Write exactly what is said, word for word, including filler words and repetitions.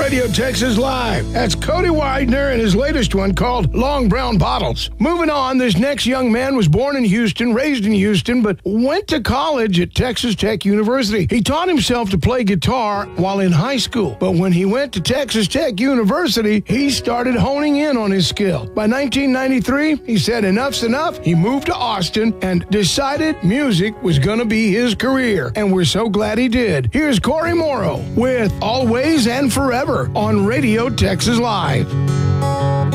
Radio Texas Live. That's Cody Widener and his latest one called Long Brown Bottles. Moving on, this next young man was born in Houston, raised in Houston, but went to college at Texas Tech University. He taught himself to play guitar while in high school, but when he went to Texas Tech University, he started honing in on his skill. By nineteen ninety-three, he said enough's enough. He moved to Austin and decided music was going to be his career, and we're so glad he did. Here's Corey Morrow with Always and Forever on Radio Texas Live.